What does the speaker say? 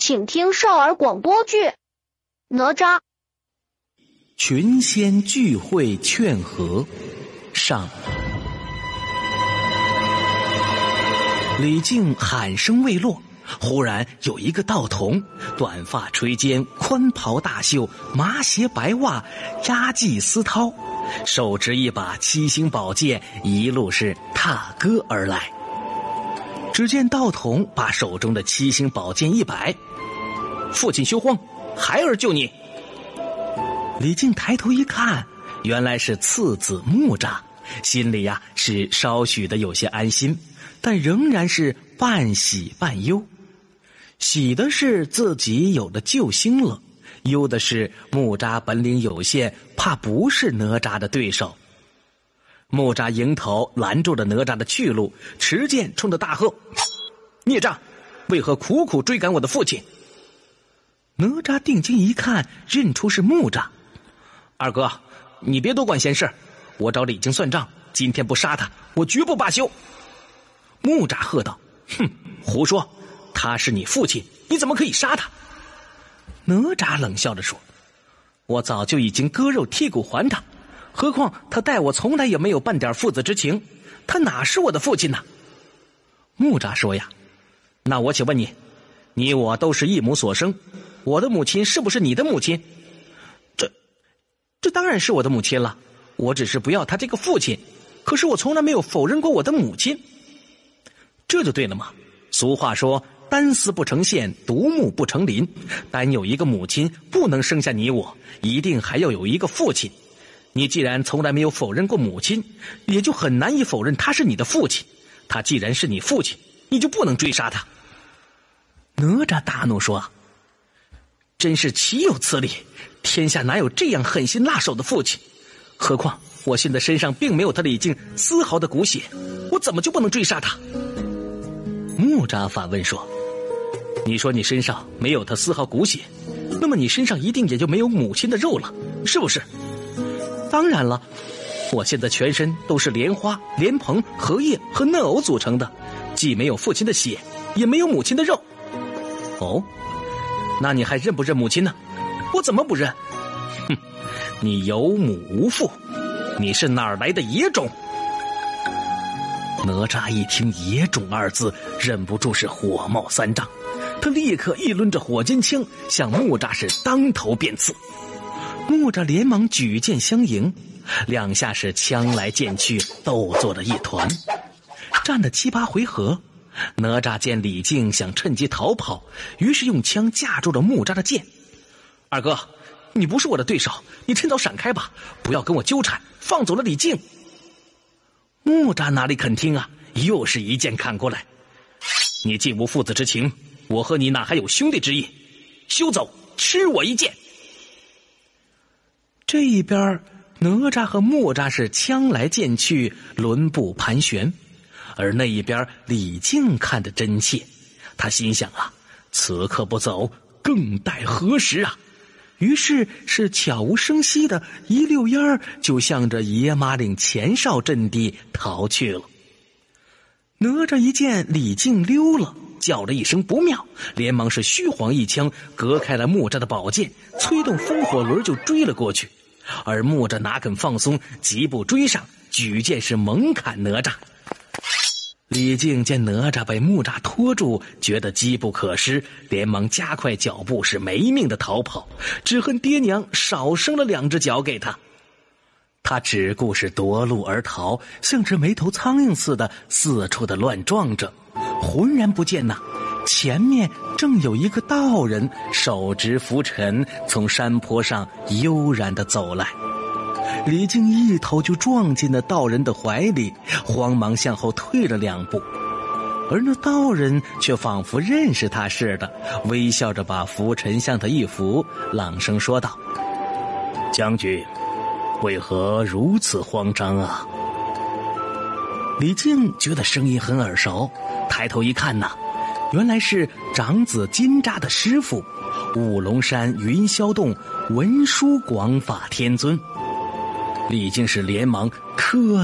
请听少儿广播剧《哪吒》。 群仙聚会劝和上。李靖喊声未落，忽然有一个道童，短发垂肩，宽袍大袖，麻鞋白袜，扎髻丝绦，手执一把七星宝剑，一路是踏歌而来。只见道童把手中的七星宝剑一摆：“父亲休慌，孩儿救你。”李靖抬头一看，原来是次子木吒，心里是稍许的有些安心，但仍然是半喜半忧。喜的是自己有了救星了，忧的是木吒本领有限，怕不是哪吒的对手。木吒迎头拦住了哪吒的去路，持剑冲着大喝：“孽障，为何苦苦追赶我的父亲？”哪吒定睛一看，认出是木吒。“二哥，你别多管闲事，我找李靖算账，今天不杀他，我绝不罢休。”木吒喝道：“哼，胡说，他是你父亲，你怎么可以杀他？”哪吒冷笑着说：“我早就已经割肉剔骨还他，何况他待我从来也没有半点父子之情，他哪是我的父亲呢？”木吒说：“那我且问你，你我都是一母所生，我的母亲是不是你的母亲？”这当然是我的母亲了，我只是不要他这个父亲，可是我从来没有否认过我的母亲。这就对了嘛，俗话说单丝不成线，独木不成林，单有一个母亲不能生下你我，一定还要有一个父亲。你既然从来没有否认过母亲，也就很难以否认他是你的父亲，他既然是你父亲，你就不能追杀他。哪吒大怒说：“真是岂有此理，天下哪有这样狠心辣手的父亲？何况我现在身上并没有他李靖丝毫的骨血，我怎么就不能追杀他？”木吒反问说：“你说你身上没有他丝毫骨血，那么你身上一定也就没有母亲的肉了，是不是？”“当然了，我现在全身都是莲花、莲蓬、荷叶和嫩藕组成的，既没有父亲的血，也没有母亲的肉。”“哦，那你还认不认母亲呢？”“我怎么不认？”“哼，你有母无父，你是哪儿来的野种？”哪吒一听野种二字，忍不住是火冒三丈，他立刻一抡着火尖枪向木吒是当头便刺。木吒连忙举剑相迎，两下是枪来剑去，斗作了一团。战了7、8回合，哪吒见李靖想趁机逃跑，于是用枪架住了木吒的剑。“二哥，你不是我的对手，你趁早闪开吧，不要跟我纠缠，放走了李靖。”木吒哪里肯听啊，又是一剑砍过来。“你既无父子之情，我和你哪还有兄弟之义？休走，吃我一剑！”这一边哪吒和木吒是枪来剑去，轮步盘旋，而那一边李靖看得真切，他心想此刻不走，更待何时啊？于是是悄无声息的一溜烟儿就向着野马岭前哨阵地逃去了。哪吒一见李靖溜了，叫了一声不妙，连忙是虚晃一枪，隔开了木吒的宝剑，催动风火轮就追了过去。而木吒哪肯放松，疾步追上，举剑是猛砍哪吒。李靖见哪吒被木吒拖住，觉得机不可失，连忙加快脚步是没命的逃跑，只恨爹娘少生了2只脚给他。他只顾是夺路而逃，像只没头苍蝇似的四处的乱撞着，浑然不见前面正有一个道人手执拂尘从山坡上悠然地走来。李靖一头就撞进了道人的怀里，慌忙向后退了2步，而那道人却仿佛认识他似的，微笑着把拂尘向他一拂，朗声说道：“将军，为何如此慌张啊？”李靖觉得声音很耳熟，抬头一看原来是长子金吒的师父，五龙山云霄洞文殊广法天尊。李靖是连忙磕